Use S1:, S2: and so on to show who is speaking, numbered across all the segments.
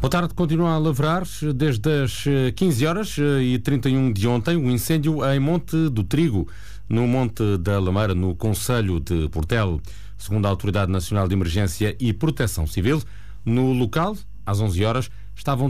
S1: Boa tarde, continua a lavrar desde as 15 horas e 31 de ontem um incêndio em Monte do Trigo, no Monte da Lameira, no concelho de Portel. Segundo a Autoridade Nacional de Emergência e Proteção Civil, no local, às 11 horas, estavam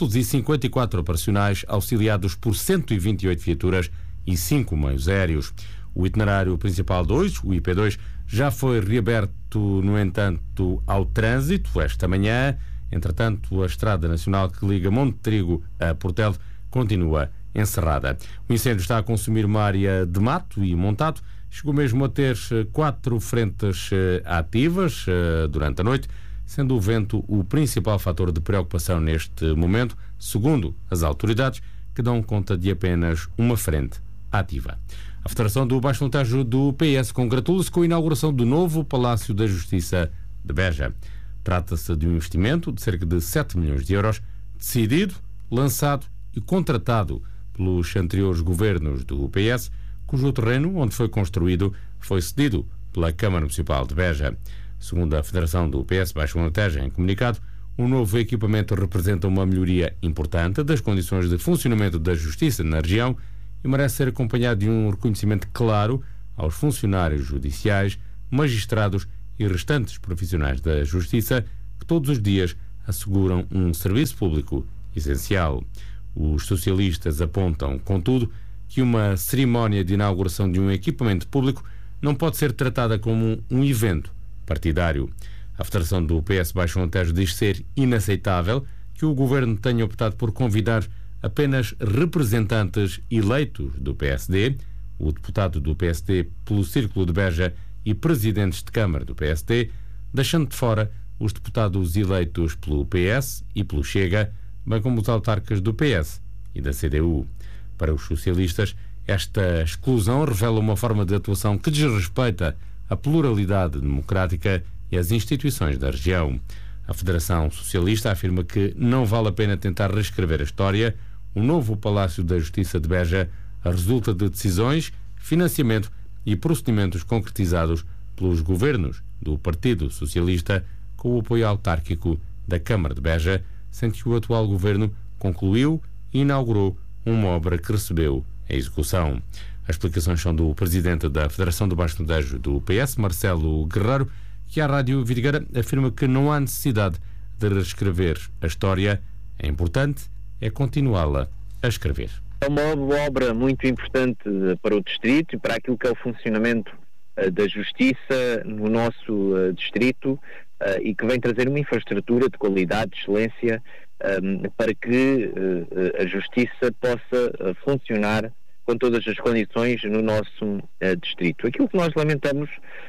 S1: 354 operacionais, auxiliados por 128 viaturas e 5 meios aéreos. O itinerário principal 2, o IP2, já foi reaberto, no entanto, ao trânsito esta manhã. Entretanto, a estrada nacional que liga Monte Trigo a Portel continua encerrada. O incêndio está a consumir uma área de mato e montado. Chegou mesmo a ter 4 frentes ativas durante a noite, sendo o vento o principal fator de preocupação neste momento, segundo as autoridades, que dão conta de apenas uma frente ativa. A Federação do Baixo Alentejo do PS congratula-se com a inauguração do novo Palácio da Justiça de Beja. Trata-se de um investimento de cerca de 7 milhões de euros, decidido, lançado e contratado pelos anteriores governos do PS, cujo terreno onde foi construído foi cedido pela Câmara Municipal de Beja. Segundo a Federação do PS Baixo Alentejo, em comunicado, o novo equipamento representa uma melhoria importante das condições de funcionamento da Justiça na região e merece ser acompanhado de um reconhecimento claro aos funcionários judiciais, magistrados e restantes profissionais da Justiça que todos os dias asseguram um serviço público essencial. Os socialistas apontam, contudo, que uma cerimónia de inauguração de um equipamento público não pode ser tratada como um evento partidário. A Federação do PS Baixo Alentejo diz ser inaceitável que o Governo tenha optado por convidar apenas representantes eleitos do PSD, o deputado do PSD pelo Círculo de Beja e presidentes de Câmara do PSD, deixando de fora os deputados eleitos pelo PS e pelo Chega, bem como os autarcas do PS e da CDU. Para os socialistas, esta exclusão revela uma forma de atuação que desrespeita a pluralidade democrática e as instituições da região. A Federação Socialista afirma que não vale a pena tentar reescrever a história. O novo Palácio da Justiça de Beja resulta de decisões, financiamento e procedimentos concretizados pelos governos do Partido Socialista com o apoio autárquico da Câmara de Beja, sendo que o atual governo concluiu e inaugurou uma obra que recebeu a execução. As explicações são do presidente da Federação do Baixo Alentejo do PS, Marcelo Guerreiro, que à Rádio Vidigueira afirma que não há necessidade de reescrever a história. É importante continuá-la a escrever.
S2: É uma obra muito importante para o distrito e para aquilo que é o funcionamento da justiça no nosso distrito e que vem trazer uma infraestrutura de qualidade, de excelência, para que a justiça possa funcionar com todas as condições no nosso distrito. Aquilo que nós lamentamos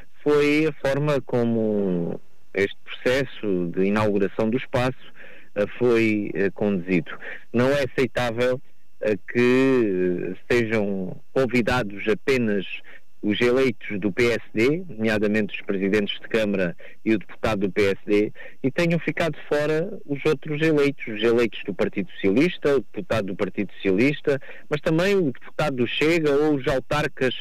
S2: foi a forma como este processo de inauguração do espaço foi conduzido. Não é aceitável que sejam convidados apenas os eleitos do PSD, nomeadamente os presidentes de Câmara e o deputado do PSD, e tenham ficado fora os outros eleitos, os eleitos do Partido Socialista, o deputado do Partido Socialista, mas também o deputado do Chega ou os autarcas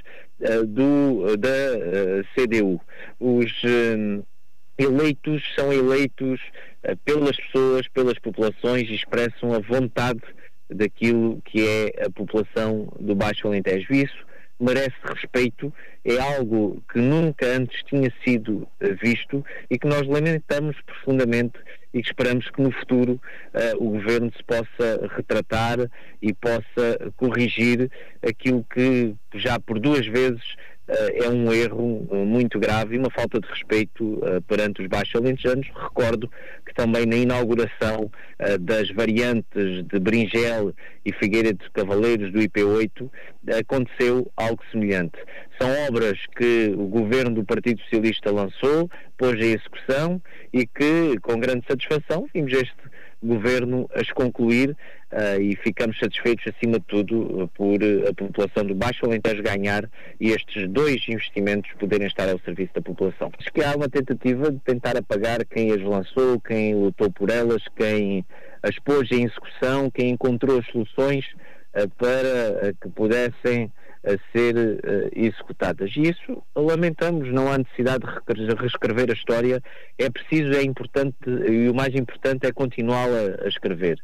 S2: da CDU. Os eleitos são eleitos pelas pessoas, pelas populações e expressam a vontade daquilo que é a população do Baixo Alentejo. Isso merece respeito, é algo que nunca antes tinha sido visto e que nós lamentamos profundamente e que esperamos que no futuro o Governo se possa retratar e possa corrigir aquilo que já por 2 vezes é um erro muito grave e uma falta de respeito perante os baixo-alentejanos. Recordo que também na inauguração das variantes de Bringel e Figueira de Cavaleiros do IP8 aconteceu algo semelhante. São obras que o governo do Partido Socialista lançou, pôs em execução e que, com grande satisfação, vimos este governo as concluir e ficamos satisfeitos, acima de tudo, por a população do Baixo Alentejo ganhar e estes 2 investimentos poderem estar ao serviço da população. Acho que há uma tentativa de tentar apagar quem as lançou, quem lutou por elas, quem as pôs em execução, quem encontrou as soluções para que pudessem a ser executadas. E isso lamentamos, não há necessidade de reescrever a história, é preciso, é importante, e o mais importante é continuá-la a escrever.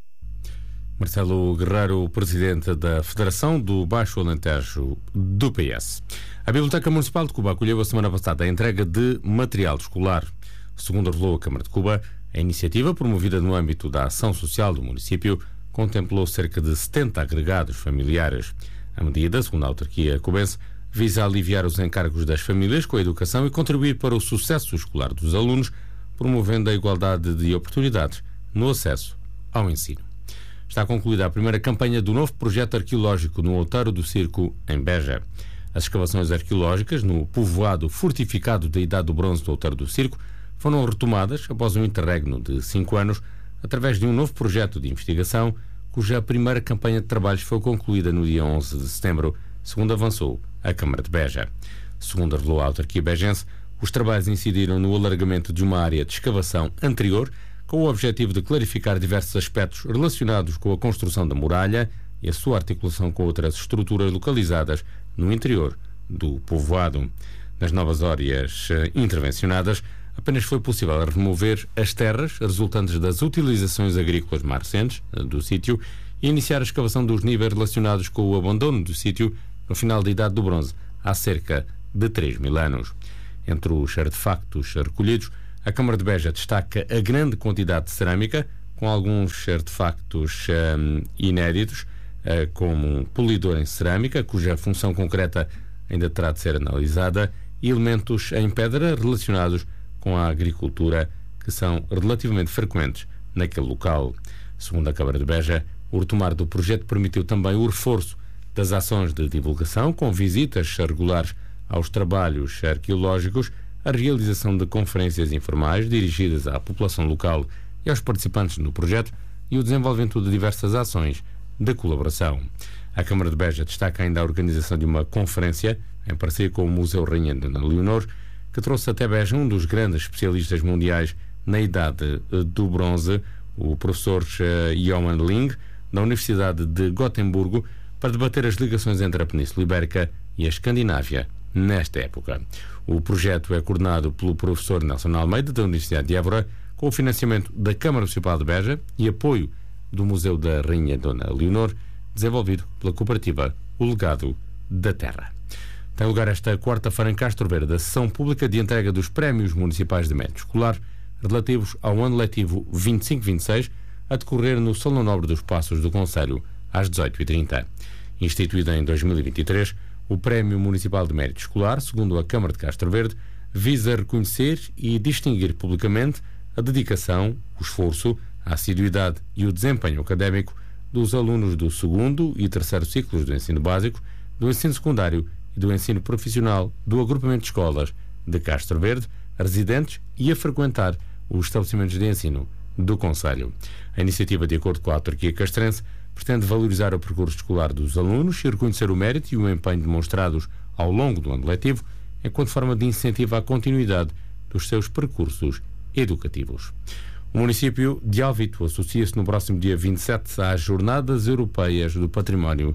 S1: Marcelo Guerreiro, presidente da Federação do Baixo Alentejo do PS. A Biblioteca Municipal de Cuba acolheu a semana passada a entrega de material escolar. Segundo revelou a Câmara de Cuba, a iniciativa, promovida no âmbito da ação social do município, contemplou cerca de 70 agregados familiares. A medida, segundo a autarquia cubense, visa aliviar os encargos das famílias com a educação e contribuir para o sucesso escolar dos alunos, promovendo a igualdade de oportunidades no acesso ao ensino. Está concluída a primeira campanha do novo projeto arqueológico no Outeiro do Circo, em Beja. As escavações arqueológicas no povoado fortificado da Idade do Bronze do Outeiro do Circo foram retomadas após um interregno de 5 anos, através de um novo projeto de investigação, cuja primeira campanha de trabalhos foi concluída no dia 11 de setembro, segundo avançou a Câmara de Beja. Segundo revelou a autarquia bejense, os trabalhos incidiram no alargamento de uma área de escavação anterior, com o objetivo de clarificar diversos aspectos relacionados com a construção da muralha e a sua articulação com outras estruturas localizadas no interior do povoado. Nas novas áreas intervencionadas, apenas foi possível remover as terras resultantes das utilizações agrícolas mais recentes do sítio e iniciar a escavação dos níveis relacionados com o abandono do sítio no final da Idade do Bronze, há cerca de 3.000 anos. Entre os artefactos recolhidos, a Câmara de Beja destaca a grande quantidade de cerâmica, com alguns artefactos inéditos, como um polidor em cerâmica, cuja função concreta ainda terá de ser analisada, e elementos em pedra relacionados com a agricultura, que são relativamente frequentes naquele local. Segundo a Câmara de Beja, o retomar do projeto permitiu também o reforço das ações de divulgação, com visitas regulares aos trabalhos arqueológicos, a realização de conferências informais dirigidas à população local e aos participantes no projeto e o desenvolvimento de diversas ações de colaboração. A Câmara de Beja destaca ainda a organização de uma conferência em parceria com o Museu Rainha Dona Leonor, que trouxe até Beja um dos grandes especialistas mundiais na Idade do Bronze, o professor Johan Ling, da Universidade de Gotemburgo, para debater as ligações entre a Península Ibérica e a Escandinávia nesta época. O projeto é coordenado pelo professor Nelson Almeida, da Universidade de Évora, com o financiamento da Câmara Municipal de Beja e apoio do Museu da Rainha Dona Leonor, desenvolvido pela cooperativa O Legado da Terra. Tem lugar esta quarta-feira em Castro Verde a sessão pública de entrega dos prémios municipais de mérito escolar relativos ao ano letivo 25-26, a decorrer no Salão Nobre dos Passos do Concelho, às 18h30. Instituído em 2023, o Prémio Municipal de Mérito Escolar, segundo a Câmara de Castro Verde, visa reconhecer e distinguir publicamente a dedicação, o esforço, a assiduidade e o desempenho académico dos alunos do segundo e terceiro ciclos do ensino básico, do ensino secundário e do ensino profissional do agrupamento de escolas de Castro Verde, residentes e a frequentar os estabelecimentos de ensino do concelho. A iniciativa, de acordo com a autarquia castrense, pretende valorizar o percurso escolar dos alunos e reconhecer o mérito e o empenho demonstrados ao longo do ano letivo, enquanto forma de incentivo à continuidade dos seus percursos educativos. O município de Alvito associa-se no próximo dia 27 às Jornadas Europeias do Património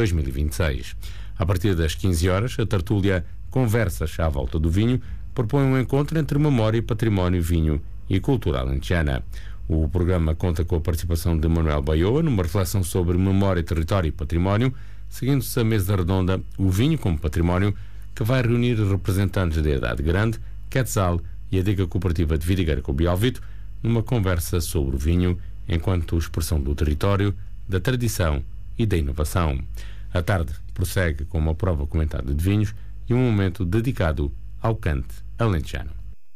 S1: 2026. A partir das 15 horas, a tertúlia Conversas à Volta do Vinho propõe um encontro entre memória, património, vinho e cultura alentejana. O programa conta com a participação de Manuel Baioa numa reflexão sobre memória, território e património, seguindo-se a mesa redonda O Vinho como Património, que vai reunir representantes da Idade Grande, Quetzal e a Diga Cooperativa de Vidigueira com o Bialvito, numa conversa sobre o vinho enquanto expressão do território, da tradição e da inovação. A tarde prossegue com uma prova comentada de vinhos e um momento dedicado ao cante alentejano.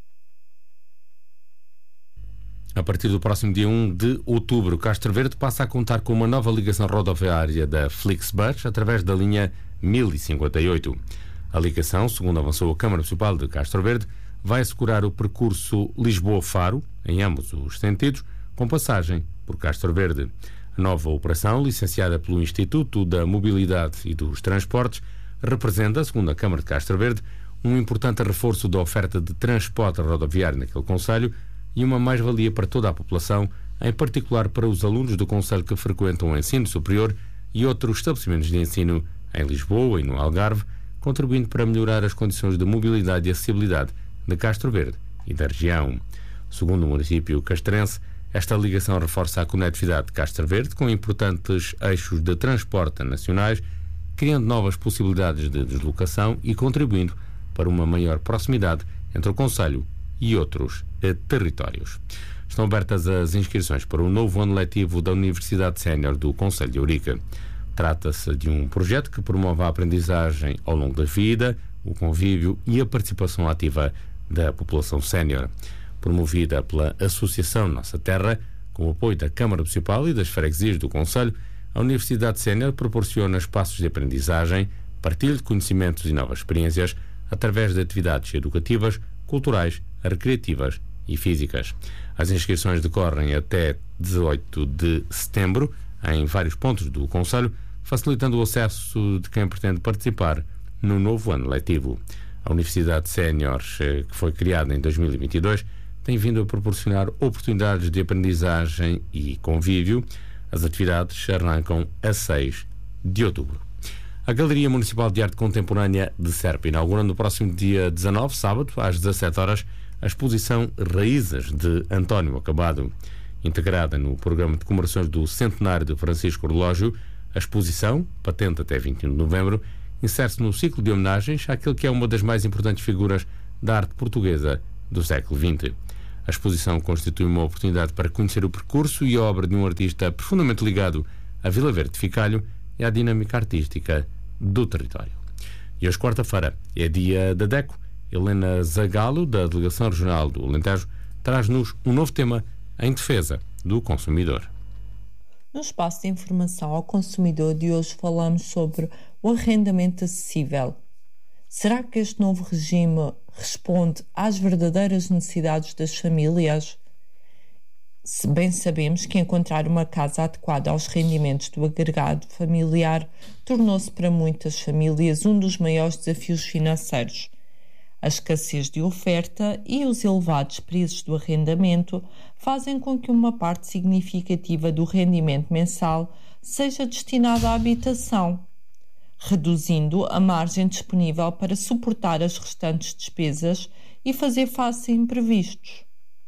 S1: A partir do próximo dia 1 de outubro, Castro Verde passa a contar com uma nova ligação rodoviária da Flixbus através da linha 1058. A ligação, segundo avançou a Câmara Municipal de Castro Verde, vai assegurar o percurso Lisboa-Faro, em ambos os sentidos, com passagem por Castro Verde. A nova operação, licenciada pelo Instituto da Mobilidade e dos Transportes, representa, segundo a Câmara de Castro Verde, um importante reforço da oferta de transporte rodoviário naquele concelho e uma mais-valia para toda a população, em particular para os alunos do concelho que frequentam o ensino superior e outros estabelecimentos de ensino em Lisboa e no Algarve, contribuindo para melhorar as condições de mobilidade e acessibilidade de Castro Verde e da região. Segundo o município castrense, esta ligação reforça a conectividade de Castro Verde com importantes eixos de transporte nacionais, criando novas possibilidades de deslocação e contribuindo para uma maior proximidade entre o concelho e outros territórios. Estão abertas as inscrições para o novo ano letivo da Universidade Sénior do Concelho de Ourique. Trata-se de um projeto que promove a aprendizagem ao longo da vida, o convívio e a participação ativa da população sénior. Promovida pela Associação Nossa Terra, com o apoio da Câmara Municipal e das freguesias do Concelho, a Universidade Sénior proporciona espaços de aprendizagem, partilha de conhecimentos e novas experiências através de atividades educativas, culturais, recreativas e físicas. As inscrições decorrem até 18 de setembro em vários pontos do Concelho, facilitando o acesso de quem pretende participar no novo ano letivo. A Universidade Sénior, que foi criada em 2022, tem vindo a proporcionar oportunidades de aprendizagem e convívio. As atividades arrancam a 6 de outubro. A Galeria Municipal de Arte Contemporânea de Serpa inaugura no próximo dia 19, sábado, às 17 horas, a exposição Raízes de António Acabado. Integrada no programa de comemorações do centenário de Francisco Relógio, a exposição, patente até 21 de novembro, insere-se no ciclo de homenagens àquele que é uma das mais importantes figuras da arte portuguesa do século XX. A exposição constitui uma oportunidade para conhecer o percurso e a obra de um artista profundamente ligado à Vila Verde de Ficalho e à dinâmica artística do território. E hoje, quarta-feira, é dia da DECO. Helena Zagalo, da Delegação Regional do Alentejo, traz-nos um novo tema em defesa do consumidor.
S3: No espaço de informação ao consumidor de hoje falamos sobre o arrendamento acessível. Será que este novo regime responde às verdadeiras necessidades das famílias? Se bem sabemos que encontrar uma casa adequada aos rendimentos do agregado familiar tornou-se para muitas famílias um dos maiores desafios financeiros. A escassez de oferta e os elevados preços do arrendamento fazem com que uma parte significativa do rendimento mensal seja destinada à habitação, reduzindo a margem disponível para suportar as restantes despesas e fazer face a imprevistos.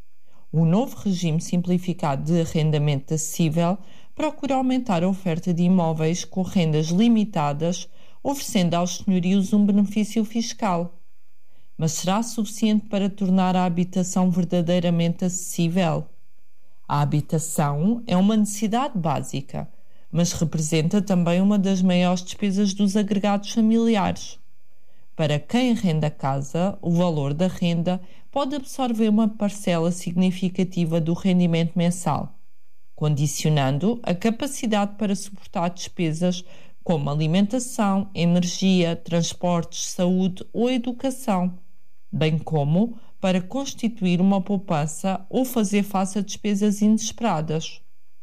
S3: O novo regime simplificado de arrendamento acessível procura aumentar a oferta de imóveis com rendas limitadas, oferecendo aos senhorios um benefício fiscal. Mas será suficiente para tornar a habitação verdadeiramente acessível? A habitação é uma necessidade básica, mas representa também uma das maiores despesas dos agregados familiares. Para quem arrenda casa, o valor da renda pode absorver uma parcela significativa do rendimento mensal, condicionando a capacidade para suportar despesas como alimentação, energia, transportes, saúde ou educação, bem como para constituir uma poupança ou fazer face a despesas inesperadas.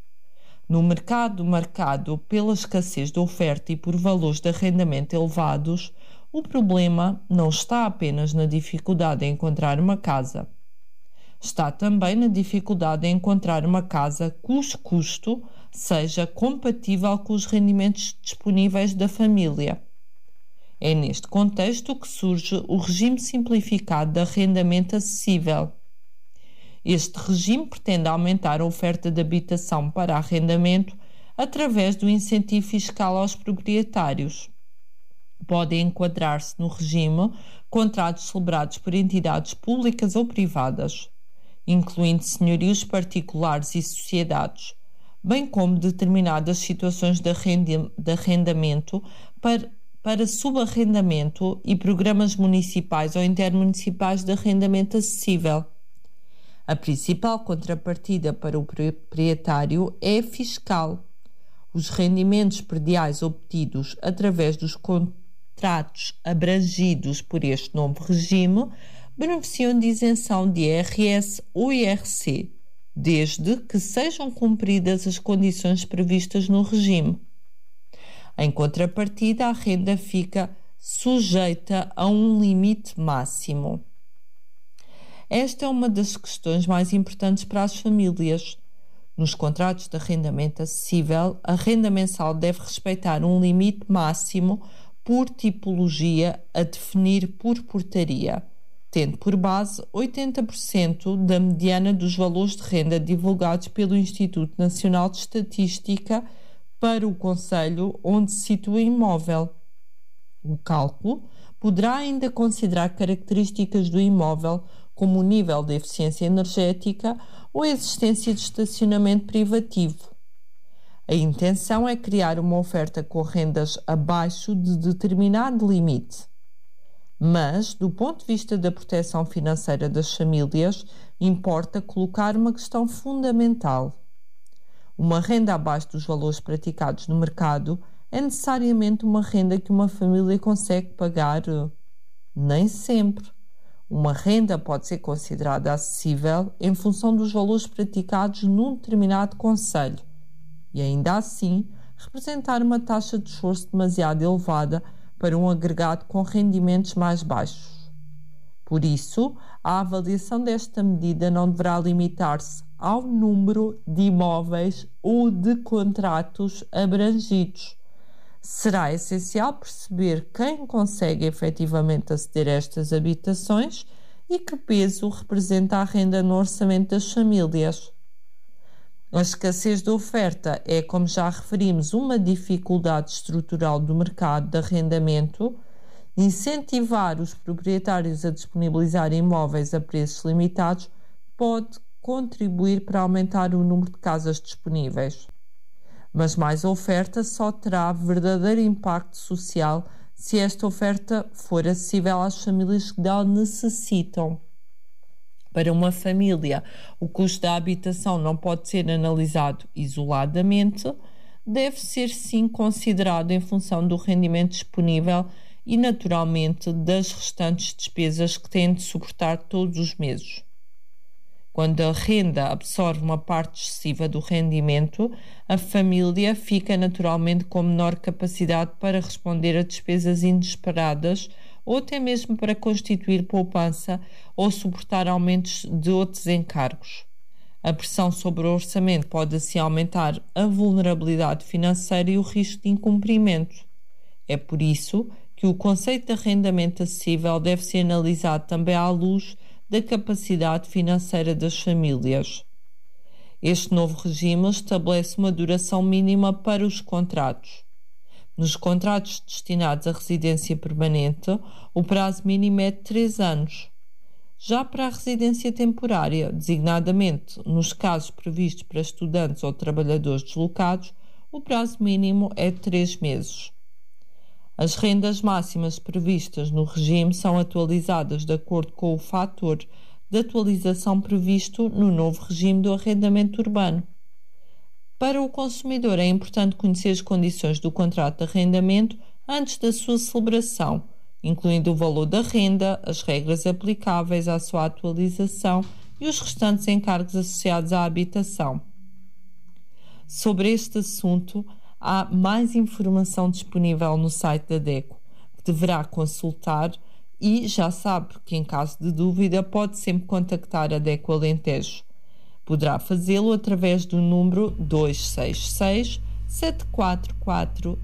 S3: No mercado marcado pela escassez de oferta e por valores de arrendamento elevados, o problema não está apenas na dificuldade em encontrar uma casa. Está também na dificuldade em encontrar uma casa cujo custo seja compatível com os rendimentos disponíveis da família. É neste contexto que surge o regime simplificado de arrendamento acessível. Este regime pretende aumentar a oferta de habitação para arrendamento através do incentivo fiscal aos proprietários. Podem enquadrar-se no regime contratos celebrados por entidades públicas ou privadas, incluindo senhorios particulares e sociedades, bem como determinadas situações de arrendamento para subarrendamento e programas municipais ou intermunicipais de arrendamento acessível. A principal contrapartida para o proprietário é fiscal. Os rendimentos prediais obtidos através dos contratos abrangidos por este novo regime beneficiam de isenção de IRS ou IRC, desde que sejam cumpridas as condições previstas no regime. Em contrapartida, a renda fica sujeita a um limite máximo. Esta é uma das questões mais importantes para as famílias. Nos contratos de arrendamento acessível, a renda mensal deve respeitar um limite máximo por tipologia a definir por portaria, tendo por base 80% da mediana dos valores de renda divulgados pelo Instituto Nacional de Estatística para o concelho onde se situa o imóvel. O cálculo poderá ainda considerar características do imóvel, como o nível de eficiência energética ou a existência de estacionamento privativo. A intenção é criar uma oferta com rendas abaixo de determinado limite. Mas, do ponto de vista da proteção financeira das famílias, importa colocar uma questão fundamental. Uma renda abaixo dos valores praticados no mercado é necessariamente uma renda que uma família consegue pagar? Nem sempre. Uma renda pode ser considerada acessível em função dos valores praticados num determinado concelho e, ainda assim, representar uma taxa de esforço demasiado elevada para um agregado com rendimentos mais baixos. Por isso, a avaliação desta medida não deverá limitar-se ao número de imóveis ou de contratos abrangidos. Será essencial perceber quem consegue efetivamente aceder a estas habitações e que peso representa a renda no orçamento das famílias. A escassez de oferta é, como já referimos, uma dificuldade estrutural do mercado de arrendamento. Incentivar os proprietários a disponibilizar imóveis a preços limitados pode contribuir para aumentar o número de casas disponíveis. Mas mais oferta só terá verdadeiro impacto social se esta oferta for acessível às famílias que dela necessitam. Para uma família, o custo da habitação não pode ser analisado isoladamente, deve ser sim considerado em função do rendimento disponível e, naturalmente, das restantes despesas que têm de suportar todos os meses. Quando a renda absorve uma parte excessiva do rendimento, a família fica naturalmente com menor capacidade para responder a despesas inesperadas ou até mesmo para constituir poupança ou suportar aumentos de outros encargos. A pressão sobre o orçamento pode assim aumentar a vulnerabilidade financeira e o risco de incumprimento. É por isso que o conceito de arrendamento acessível deve ser analisado também à luz da capacidade financeira das famílias. Este novo regime estabelece uma duração mínima para os contratos. Nos contratos destinados à residência permanente, o prazo mínimo é de 3 anos. Já para a residência temporária, designadamente nos casos previstos para estudantes ou trabalhadores deslocados, o prazo mínimo é de 3 meses. As rendas máximas previstas no regime são atualizadas de acordo com o fator de atualização previsto no novo regime do arrendamento urbano. Para o consumidor é importante conhecer as condições do contrato de arrendamento antes da sua celebração, incluindo o valor da renda, as regras aplicáveis à sua atualização e os restantes encargos associados à habitação. Sobre este assunto, há mais informação disponível no site da DECO, que deverá consultar e já sabe que, em caso de dúvida, pode sempre contactar a DECO Alentejo. Poderá fazê-lo através do número 266 744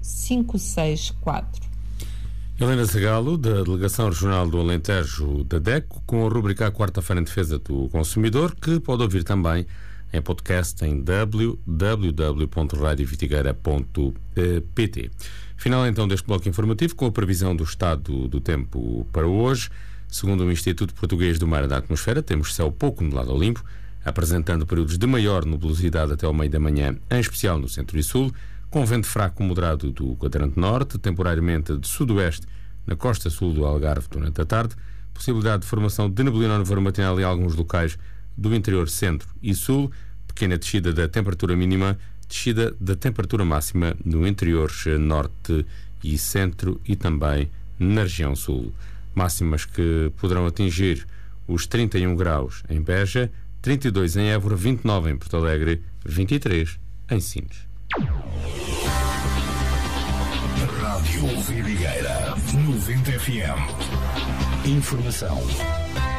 S3: 564.
S1: Helena Zagalo, da Delegação Regional do Alentejo da DECO, com a rubrica A Quarta-feira em Defesa do Consumidor, que pode ouvir também em podcast em www.radiovitigueira.pt. Final então deste bloco informativo com a previsão do estado do tempo para hoje. Segundo o Instituto Português do Mar e da Atmosfera, temos céu pouco nublado ao limpo, apresentando períodos de maior nubosidade até ao meio da manhã, em especial no centro e sul, com vento fraco moderado do quadrante norte, temporariamente de sudoeste na costa sul do Algarve durante a tarde, possibilidade de formação de neblina no verão matinal em alguns locais do interior centro e sul, pequena descida da temperatura mínima, descida da temperatura máxima no interior norte e centro e também na região sul. Máximas que poderão atingir os 31 graus em Beja, 32 em Évora, 29 em Porto Alegre, 23 em Sines.
S4: Rádio Vidigueira 90 FM. Informação